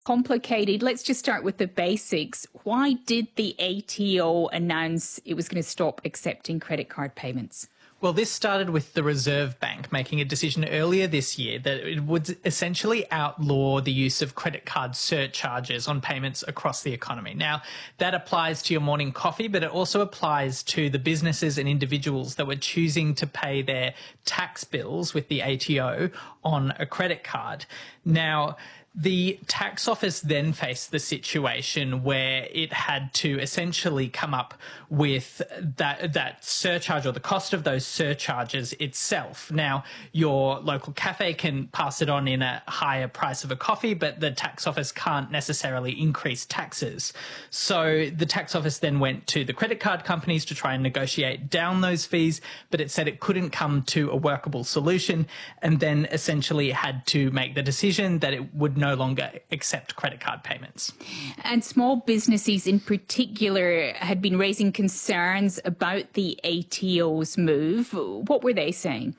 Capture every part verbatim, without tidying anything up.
Complicated. Let's just start with the basics. Why did the A T O announce it was going to stop accepting credit card payments? Well, this started with the Reserve Bank making a decision earlier this year that it would essentially outlaw the use of credit card surcharges on payments across the economy. Now, that applies to your morning coffee, but it also applies to the businesses and individuals that were choosing to pay their tax bills with the A T O on a credit card. Now, the tax office then faced the situation where it had to essentially come up with that that surcharge or the cost of those surcharges itself. Now, your local cafe can pass it on in a higher price of a coffee, but the tax office can't necessarily increase taxes. So the tax office then went to the credit card companies to try and negotiate down those fees, but it said it couldn't come to a workable solution, and then essentially had to make the decision that it would no longer accept credit card payments. And small businesses in particular had been raising concerns about the A T O's move. What were they saying?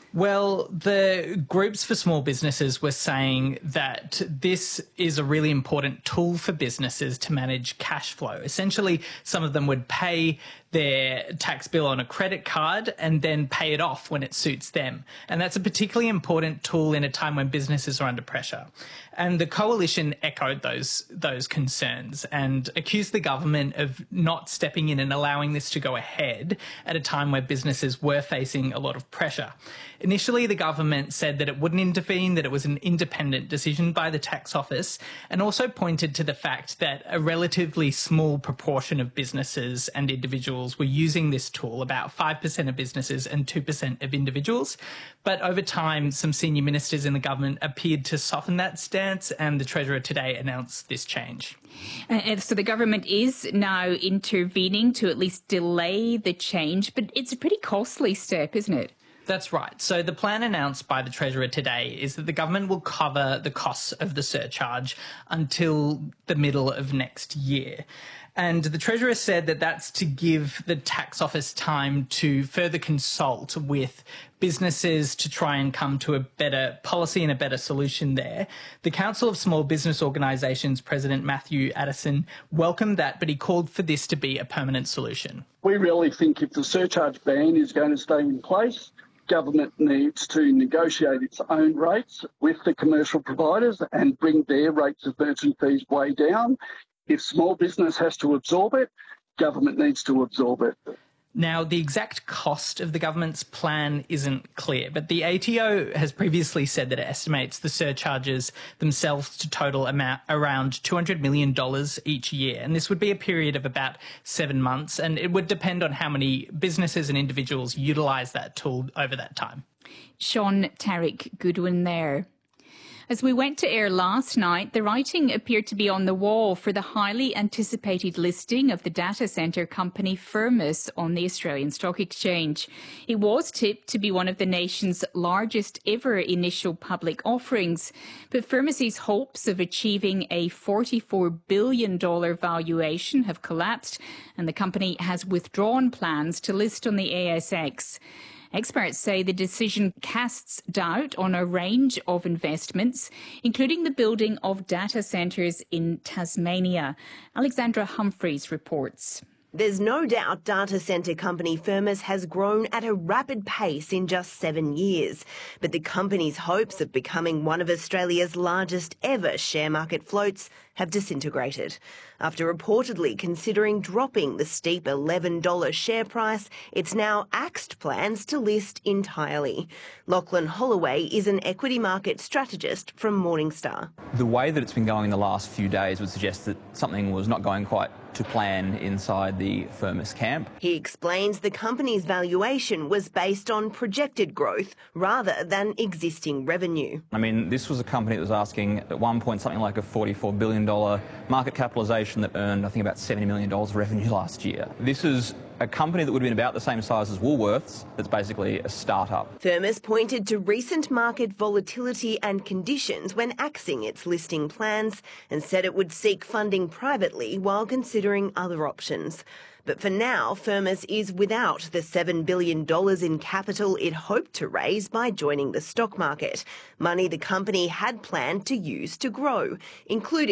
Well, the groups for small businesses were saying that this is a really important tool for businesses to manage cash flow. Essentially, some of them would pay their tax bill on a credit card and then pay it off when it suits them. And that's a particularly important tool in a time when businesses are under pressure. And the coalition echoed those those concerns and accused the government of not stepping in and allowing this to go ahead at a time where businesses were facing a lot of pressure. Initially, the government said that it wouldn't intervene, that it was an independent decision by the tax office, and also pointed to the fact that a relatively small proportion of businesses and individuals were using this tool, about five percent of businesses and two percent of individuals. But over time, some senior ministers in the government appeared to soften that stance, and the Treasurer today announced this change. Uh, so the government is now intervening to at least delay the change, but it's a pretty costly step, isn't it? That's right. So the plan announced by the Treasurer today is that the government will cover the costs of the surcharge until the middle of next year. And the Treasurer said that that's to give the tax office time to further consult with businesses to try and come to a better policy and a better solution there. The Council of Small Business Organisations President Matthew Addison welcomed that, but he called for this to be a permanent solution. We really think if the surcharge ban is going to stay in place, government needs to negotiate its own rates with the commercial providers and bring their rates of merchant fees way down. If small business has to absorb it, government needs to absorb it. Now, the exact cost of the government's plan isn't clear, but the A T O has previously said that it estimates the surcharges themselves to total amount around two hundred million dollars each year. And this would be a period of about seven months, and it would depend on how many businesses and individuals utilise that tool over that time. Sean Tarek Goodwin there. As we went to air last night, the writing appeared to be on the wall for the highly anticipated listing of the data centre company Firmus on the Australian Stock Exchange. It was tipped to be one of the nation's largest ever initial public offerings, but Firmus's hopes of achieving a forty-four billion dollars valuation have collapsed, and the company has withdrawn plans to list on the A S X. Experts say the decision casts doubt on a range of investments, including the building of data centres in Tasmania. Alexandra Humphreys reports. There's no doubt data centre company Firmus has grown at a rapid pace in just seven years. But the company's hopes of becoming one of Australia's largest ever share market floats have disintegrated. After reportedly considering dropping the steep eleven dollars share price, it's now axed plans to list entirely. Lachlan Holloway is an equity market strategist from Morningstar. The way that it's been going in the last few days would suggest that something was not going quite to plan inside the Firmus camp. He explains the company's valuation was based on projected growth rather than existing revenue. I mean, this was a company that was asking at one point something like a forty-four billion dollars market capitalisation that earned, I think, about seventy million dollars revenue last year. This is a company that would have been about the same size as Woolworths that's basically a start-up. Firmus pointed to recent market volatility and conditions when axing its listing plans and said it would seek funding privately while considering other options. But for now, Firmus is without the seven billion dollars in capital it hoped to raise by joining the stock market, money the company had planned to use to grow, including